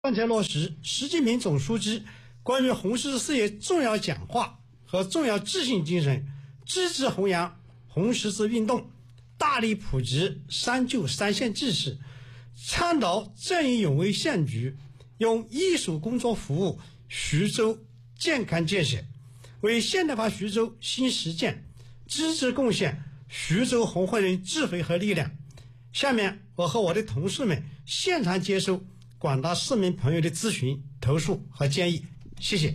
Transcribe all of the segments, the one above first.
贯彻落实习近平总书记关于红十字事业重要讲话和重要执行精神，积极弘扬红十字运动，大力普及三救三献济世，倡导正义勇为县局，用艺术工作服务徐州健康建设，为现代化徐州新实践积极贡献徐州红会人智慧和力量。下面我和我的同事们现场接受广大市民朋友的咨询、投诉和建议，谢谢。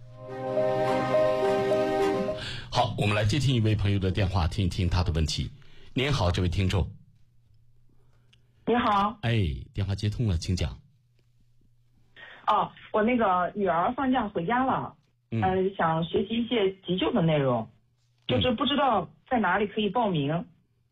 好，我们来接听一位朋友的电话，听一听他的问题。您好，这位听众。 你好。 电话接通了，请讲。 我那个女儿放假回家了，想学习一些急救的内容，就是不知道在哪里可以报名，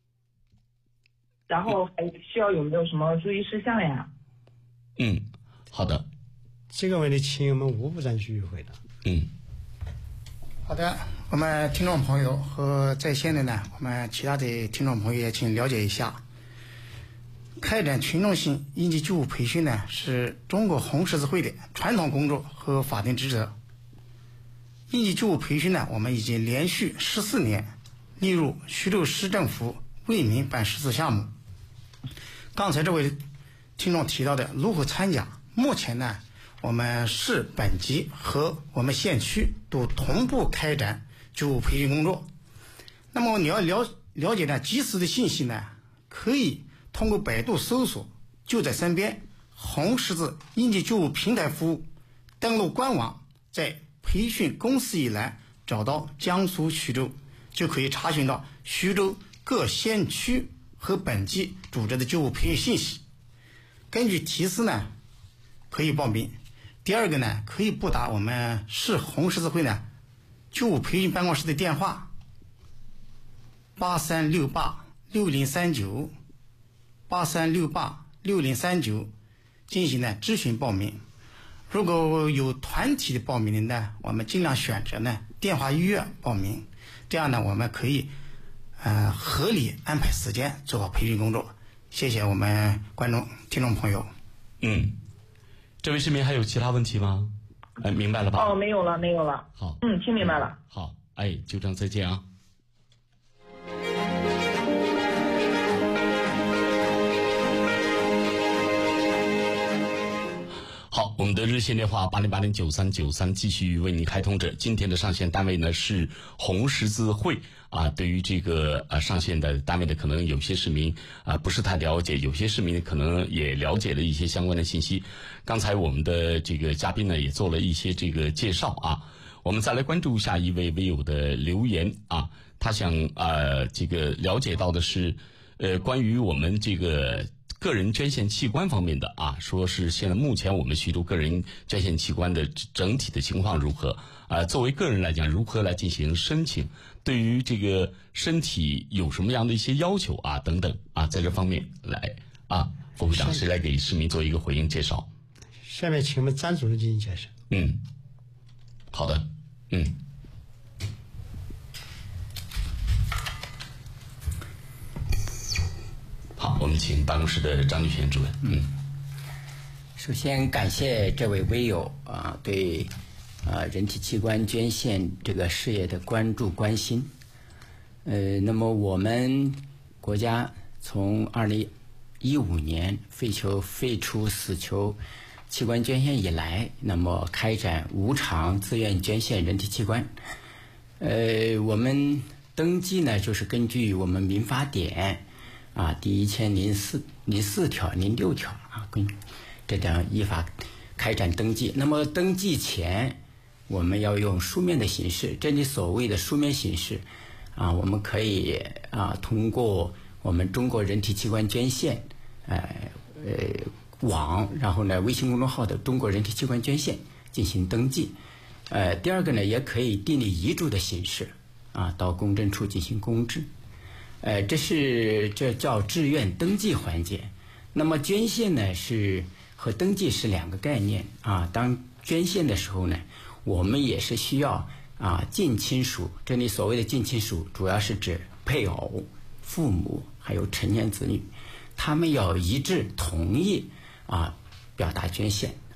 然后还需要有没有什么注意事项呀？ 好的， 这个问题请我们吴部长去回答。 好的，我们听众朋友和在线的呢，我们其他的听众朋友也请了解一下，开展群众性应急救护培训呢，是中国红十字会的传统工作和法定职责。应急救护培训呢，我们已经连续14年列入徐州市政府为民办实施项目。刚才这位听众提到的如何参加，目前呢，我们市本级和我们县区都同步开展救护培训工作。那么你要了解呢及时的信息呢，可以通过百度搜索就在身边红十字应急救护平台服务，登录官网，在培训公示一栏找到江苏徐州，就可以查询到徐州各县区和本级组织的救护培训信息。根据提示呢可以报名。第二个呢，可以拨打我们市红十字会呢救护培训办公室的电话83686039 83686039进行呢咨询报名。如果有团体的报名的呢，我们尽量选择呢电话预约报名，这样呢我们可以合理安排时间做好培训工作。谢谢我们听众朋友。 这位市民还有其他问题吗？明白了吧？ 没有了。 好， 听明白了。 好，就这样，再见啊。好，我们的热线电话80809393继续为您开通着。今天的上线单位呢是红十字会对于这个上线的单位的，可能有些市民不是太了解，有些市民可能也了解了一些相关的信息。刚才我们的这个嘉宾呢也做了一些这个介绍我们再来关注下一位微友的留言他想这个了解到的是关于我们这个个人捐献器官方面的说是现在目前我们徐州个人捐献器官的整体的情况如何作为个人来讲，如何来进行申请，对于这个身体有什么样的一些要求等等在这方面来副会长谁来给市民做一个回应介绍？ 下面请我们张主任进行介绍。 好的。好，我们请办公室的张玉泉主任。 首先感谢这位微友对人体器官捐献这个事业的关注关心。那么我们国家从2015年废除死囚器官捐献以来，那么开展无偿自愿捐献人体器官。我们登记呢，就是根据我们民法典第1004条、06条这样依法开展登记。那么登记前，我们要用书面的形式。这里所谓的书面形式我们可以通过我们中国人体器官捐献网，然后呢微信公众号的中国人体器官捐献进行登记。第二个呢，也可以订立遗嘱的形式到公证处进行公证。这叫志愿登记环节。那么捐献呢是和登记是两个概念当捐献的时候呢，我们也是需要近亲属。这里所谓的近亲属主要是指配偶、父母还有成年子女，他们要一致同意表达捐献。